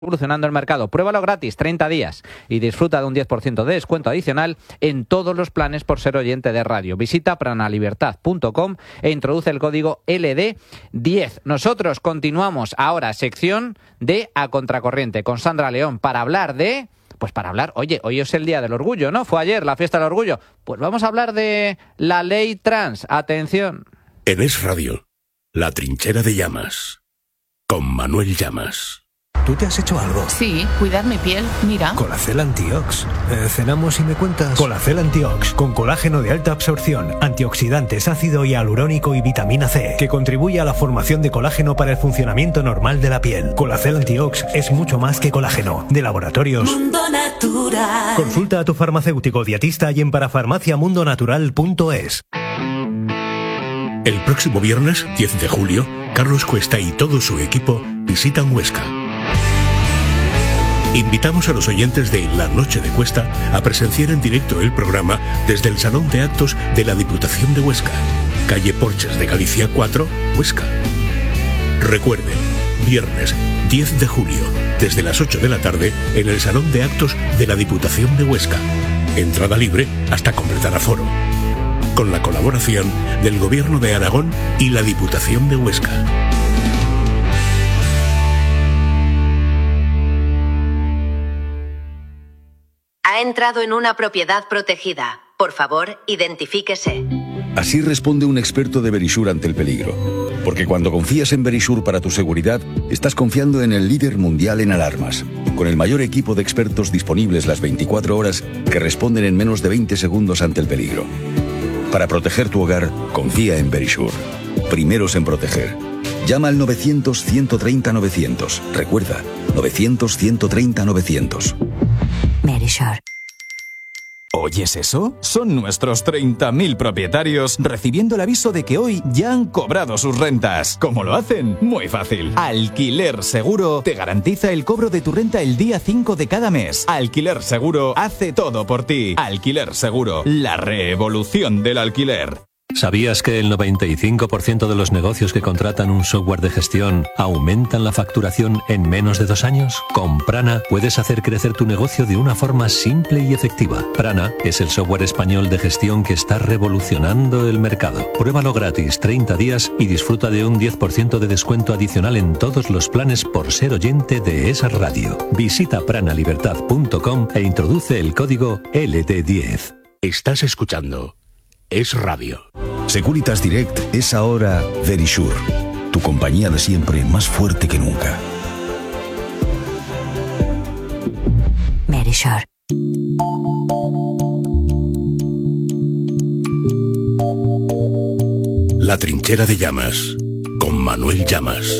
Evolucionando el mercado. Pruébalo gratis, 30 días y disfruta de un 10% de descuento adicional en todos los planes por ser oyente de radio. Visita pranalibertad.com e introduce el código LD10. Nosotros continuamos ahora sección de A Contracorriente con Sandra León para hablar de... oye, hoy es el Día del Orgullo, ¿no? Fue ayer la fiesta del orgullo. Pues vamos a hablar de la ley trans. Atención. En Es Radio, La Trinchera de Llamas, con Manuel Llamas. ¿Tú te has hecho algo? Sí, cuidar mi piel, mira. Colacel Antiox. ¿Cenamos y me cuentas? Colacel Antiox, con colágeno de alta absorción, antioxidantes, ácido hialurónico y vitamina C, que contribuye a la formación de colágeno para el funcionamiento normal de la piel. Colacel Antiox es mucho más que colágeno. De Laboratorios Mundo Natural. Consulta a tu farmacéutico dietista y en parafarmaciamundonatural.es. El próximo viernes, 10 de julio, Carlos Cuesta y todo su equipo visitan Huesca. Invitamos a los oyentes de La Noche de Cuesta a presenciar en directo el programa desde el Salón de Actos de la Diputación de Huesca, calle Porches de Galicia 4, Huesca. Recuerden, viernes 10 de julio, desde las 8 de la tarde, en el Salón de Actos de la Diputación de Huesca. Entrada libre hasta completar aforo. Con la colaboración del Gobierno de Aragón y la Diputación de Huesca. Ha entrado en una propiedad protegida. Por favor, identifíquese. Así responde un experto de Verisure ante el peligro. Porque cuando confías en Verisure para tu seguridad, estás confiando en el líder mundial en alarmas, con el mayor equipo de expertos disponibles las 24 horas que responden en menos de 20 segundos ante el peligro. Para proteger tu hogar, confía en Verisure. Primeros en proteger. Llama al 900-130-900. Recuerda, 900-130-900. Verisure. ¿Oyes eso? Son nuestros 30.000 propietarios recibiendo el aviso de que hoy ya han cobrado sus rentas. ¿Cómo lo hacen? Muy fácil. Alquiler Seguro te garantiza el cobro de tu renta el día 5 de cada mes. Alquiler Seguro hace todo por ti. Alquiler Seguro, la revolución del alquiler. ¿Sabías que el 95% de los negocios que contratan un software de gestión aumentan la facturación en menos de 2 años? Con Prana puedes hacer crecer tu negocio de una forma simple y efectiva. Prana es el software español de gestión que está revolucionando el mercado. Pruébalo gratis 30 días y disfruta de un 10% de descuento adicional en todos los planes por ser oyente de esa radio. Visita pranalibertad.com e introduce el código LD10. Estás escuchando Es Radio. Securitas Direct es ahora Verisure, tu compañía de siempre más fuerte que nunca. Verisure. La Trinchera de Llamas, con Manuel Llamas.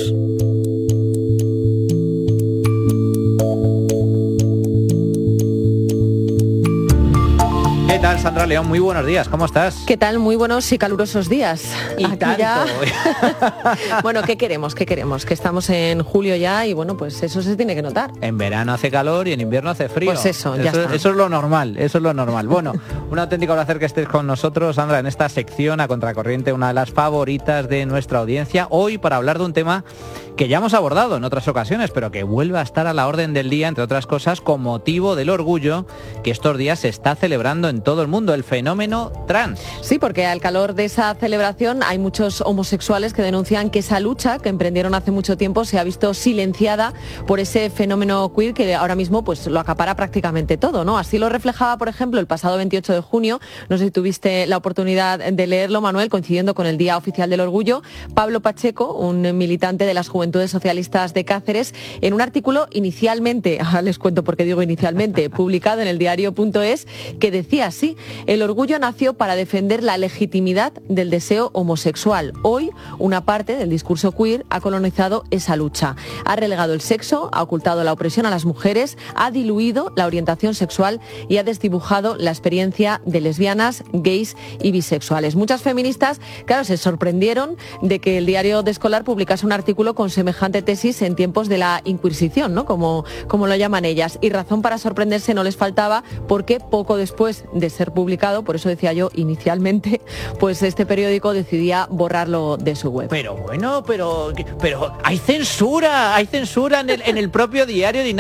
¿Qué tal, Sandra León? Muy buenos días, ¿cómo estás? ¿Qué tal? Muy buenos y calurosos días. Y aquí tanto. Ya... Bueno, ¿qué queremos? Que estamos en julio ya y bueno, pues eso se tiene que notar. En verano hace calor y en invierno hace frío. Pues eso, ya está. Eso es lo normal, eso es lo normal. Bueno, un auténtico placer que estés con nosotros, Sandra, en esta sección A Contracorriente, una de las favoritas de nuestra audiencia, hoy para hablar de un tema que ya hemos abordado en otras ocasiones, pero que vuelve a estar a la orden del día, entre otras cosas, con motivo del orgullo que estos días se está celebrando en todo el mundo, el fenómeno trans. Sí, porque al calor de esa celebración hay muchos homosexuales que denuncian que esa lucha que emprendieron hace mucho tiempo se ha visto silenciada por ese fenómeno queer que ahora mismo pues lo acapara prácticamente todo, ¿no? Así lo reflejaba, por ejemplo, el pasado 28 de junio, no sé si tuviste la oportunidad de leerlo, Manuel, coincidiendo con el Día Oficial del Orgullo, Pablo Pacheco, un militante de las Juventudes Socialistas de Cáceres, en un artículo inicialmente, les cuento por qué digo inicialmente, publicado en el diario.es, que decía así: el orgullo nació para defender la legitimidad del deseo homosexual. Hoy, una parte del discurso queer ha colonizado esa lucha. Ha relegado el sexo, ha ocultado la opresión a las mujeres, ha diluido la orientación sexual y ha desdibujado la experiencia mayoría de lesbianas, gays y bisexuales. Muchas feministas, claro, se sorprendieron de que el diario de Escolar publicase un artículo con semejante tesis en tiempos de la Inquisición, ¿no? Como lo llaman ellas. Y razón para sorprenderse no les faltaba, porque poco después de ser publicado, por eso decía yo inicialmente, pues este periódico decidía borrarlo de su web. Pero bueno, pero hay censura en el propio diario.